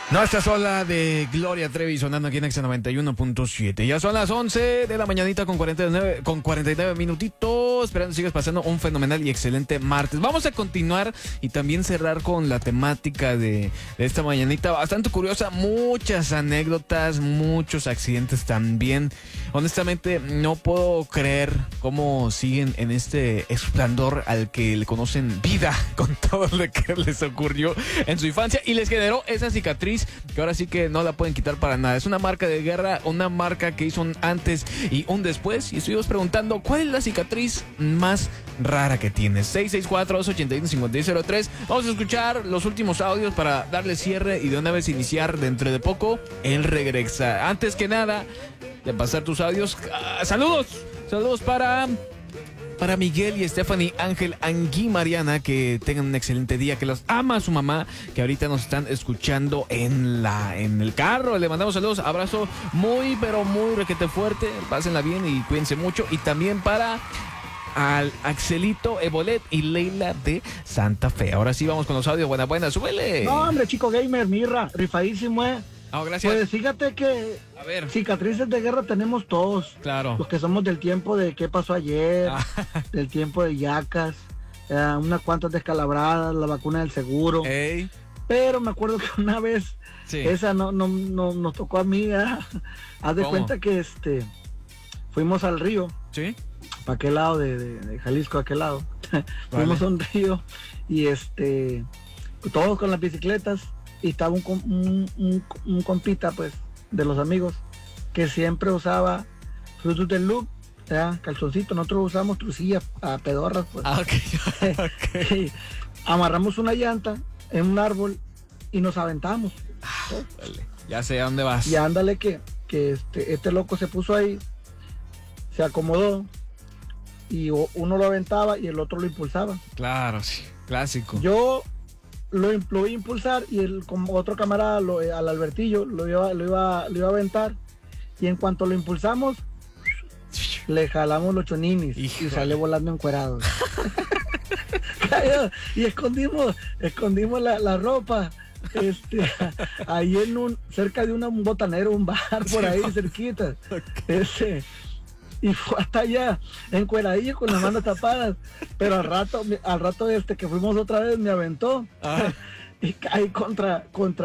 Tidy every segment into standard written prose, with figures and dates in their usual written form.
No estás sola de Gloria Trevi sonando aquí en Exa 91.7. Ya son las 11 de la mañanita con 49 minutitos. Esperando sigas pasando un fenomenal y excelente martes. Vamos a continuar y también cerrar con la temática de esta mañanita bastante curiosa. Muchas anécdotas, muchos accidentes también. Honestamente no puedo creer cómo siguen en este esplendor al que le conocen vida con todo lo que les ocurrió en su infancia y les generó esa cicatriz que ahora sí que no la pueden quitar para nada. Es una marca de guerra, una marca que hizo un antes y un después. Y estuvimos preguntando, ¿cuál es la cicatriz más rara que tienes? 664-281-5603. Vamos a escuchar los últimos audios para darle cierre y de una vez iniciar dentro de poco el regresa. Antes que nada, de pasar tus audios, saludos para Miguel y Stephanie, Ángel, Angui, Mariana, que tengan un excelente día, que los ama su mamá, que ahorita nos están escuchando en el carro. Le mandamos saludos, abrazo muy, pero muy requete fuerte, pásenla bien y cuídense mucho. Y también para al Axelito, Ebolet y Leila de Santa Fe. Ahora sí vamos con los audios, buena, súbele. No, hombre, chico gamer, mirra, rifadísimo, gracias. Pues fíjate que a ver, cicatrices de guerra tenemos todos. Claro. Los que somos del tiempo de qué pasó ayer, del tiempo de yacas, unas cuantas descalabradas, la vacuna del seguro. Ey. Pero me acuerdo que una vez, sí, esa no nos tocó a mí, haz de cuenta que fuimos al río. Sí. Para aquel lado de Jalisco, a aquel lado. Vale. Fuimos a un río y todos con las bicicletas. Y estaba un compita, pues, de los amigos, que siempre usaba Frutos del Loop, calzoncito. Nosotros usamos trucillas a pedorras, pues. Okay. Amarramos una llanta en un árbol y nos aventamos. Vale. Ya sé a dónde vas. Y ándale que este loco se puso ahí, se acomodó, y uno lo aventaba y el otro lo impulsaba. Claro, sí, clásico. Yo lo iba a impulsar y como otro camarada al Albertillo lo iba a aventar, y en cuanto lo impulsamos le jalamos los choninis. Híjole. Y sale volando encuerado. Y escondimos la ropa ahí cerca de un botanero, un bar por ahí cerquita. Okay. Y fue hasta allá, encueradillo con las manos tapadas. Pero al rato que fuimos otra vez, me aventó. Y caí contra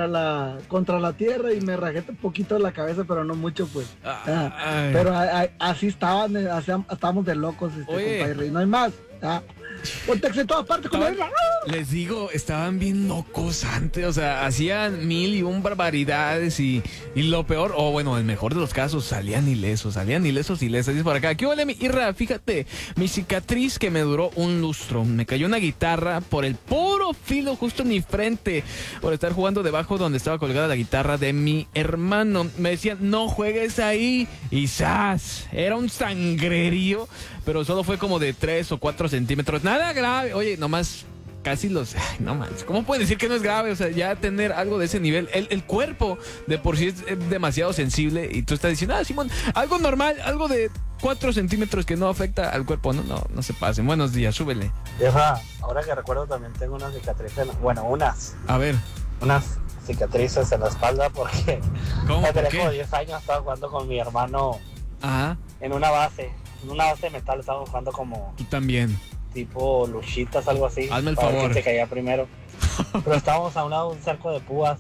la tierra y me rajé un poquito la cabeza, pero no mucho, pues. Pero así estábamos de locos, compadre, y no hay más. Pontex en todas partes con él. Les digo, estaban bien locos antes, o sea, hacían 1001 barbaridades y lo peor, el mejor de los casos, salían ilesos. Dice por acá, ¿qué huele mi Irra? Fíjate, mi cicatriz que me duró un lustro, me cayó una guitarra por el puro filo justo en mi frente, por estar jugando debajo donde estaba colgada la guitarra de mi hermano. Me decían, no juegues ahí, y ¡zas! Era un sangrerío, pero solo fue como de 3 o 4 centímetros, nada grave. Oye, nomás casi no manches, ¿cómo pueden decir que no es grave? O sea, ya tener algo de ese nivel, el cuerpo de por sí es demasiado sensible, y tú estás diciendo, Simón, algo normal, algo de 4 centímetros que no afecta al cuerpo. No se pasen. Buenos días, súbele. Jefa, ahora que recuerdo también tengo unas cicatrices, unas cicatrices en la espalda porque ¿Cómo? tenía como 10 años, estaba jugando con mi hermano. Ajá. En una base de metal, estábamos jugando como... Tú también. Tipo luchitas, algo así. Hazme el favor. Que te caía primero. Pero estábamos a un lado de un cerco de púas.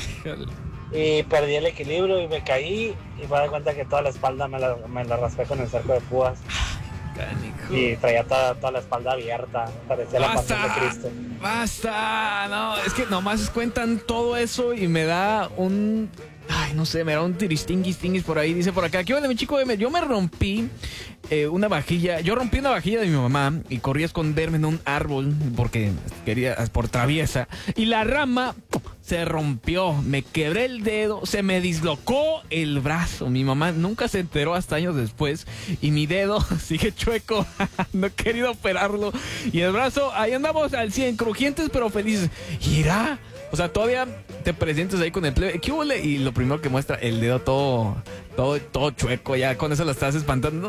Y perdí el equilibrio y me caí. Y me di cuenta que toda la espalda me la raspé con el cerco de púas. Canijo. Y traía toda la espalda abierta. Parecía la pasión de Cristo. ¡Basta! No, es que nomás cuentan todo eso y me da un... no sé, me da un tiristinguis por ahí. Dice por acá, ¿qué onda, mi chico? Yo me rompí una vajilla. Yo rompí una vajilla de mi mamá y corrí a esconderme en un árbol porque quería, por traviesa. Y la rama se rompió. Me quebré el dedo, se me dislocó el brazo. Mi mamá nunca se enteró hasta años después. Y mi dedo sigue chueco. No he querido operarlo. Y el brazo, ahí andamos al 100, crujientes pero felices. ¿Irá? O sea, todavía te presentas ahí con el plebe, ¿qué huele? Y lo primero que muestra, el dedo todo todo chueco, ya con eso lo estás espantando.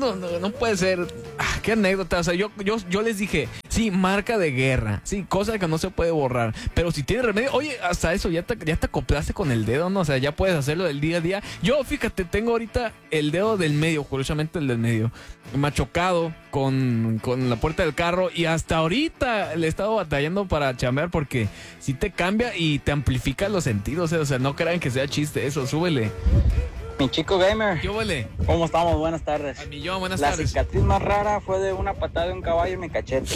No puede ser. Qué anécdota. O sea, yo les dije, sí, marca de guerra, sí, cosa que no se puede borrar, pero si tiene remedio, oye, hasta eso ya te acoplaste con el dedo, ¿no? O sea, ya puedes hacerlo del día a día. Yo, fíjate, tengo ahorita el dedo del medio, curiosamente el del medio, machocado con la puerta del carro, y hasta ahorita le he estado batallando para chambear porque si te cambia y te amplifica los sentidos, o sea, no crean que sea chiste eso, súbele. Mi chico gamer, ¿Qué huele? ¿cómo estamos? Buenas tardes. A millón, buenas La tardes. cicatriz más rara fue de una patada de un caballo en mi cachete.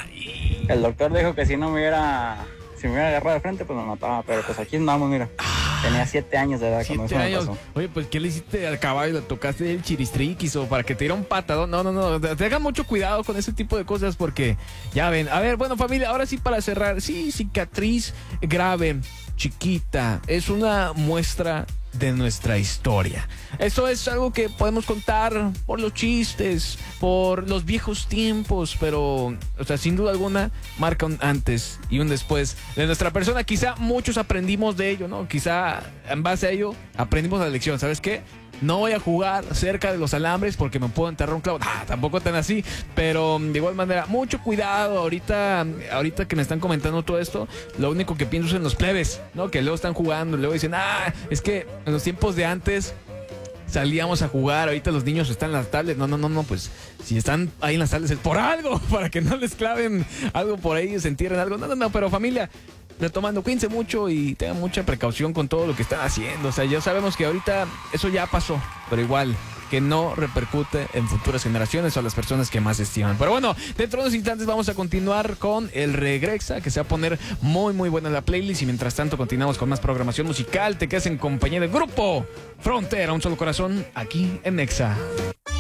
Ay. El doctor dijo que si me hubiera agarrado de frente, pues me mataba. Pero pues aquí andamos, mira. Tenía 7 años de edad cuando 7 eso me años. pasó. Oye, pues, ¿qué le hiciste al caballo? ¿Le tocaste el chiristriquis o para que te diera un patadón? No. Tengan mucho cuidado con ese tipo de cosas porque, ya ven. A ver, bueno, familia, ahora sí para cerrar. Sí, cicatriz grave, chiquita. Es una muestra de nuestra historia. Eso es algo que podemos contar por los chistes, por los viejos tiempos, pero, o sea, sin duda alguna, marca un antes y un después de nuestra persona. Quizá muchos aprendimos de ello, ¿no? Quizá en base a ello aprendimos la lección. ¿Sabes qué? No voy a jugar cerca de los alambres porque me puedo enterrar un clavo. Tampoco tan así, pero de igual manera, mucho cuidado. Ahorita que me están comentando todo esto, lo único que pienso es en los plebes, ¿no? Que luego están jugando, luego dicen, es que en los tiempos de antes salíamos a jugar, ahorita los niños están en las tablets. No, pues si están ahí en las tablets es por algo, para que no les claven algo por ahí, se entierren algo. No, pero familia, retomando, cuídense mucho y tengan mucha precaución con todo lo que están haciendo. O sea, ya sabemos que ahorita eso ya pasó, pero igual que no repercute en futuras generaciones o a las personas que más estiman. Pero bueno, dentro de unos instantes vamos a continuar con el Regrexa, que se va a poner muy muy buena la playlist, y mientras tanto continuamos con más programación musical. Te quedas en compañía del grupo Frontera, un solo corazón, aquí en Nexa.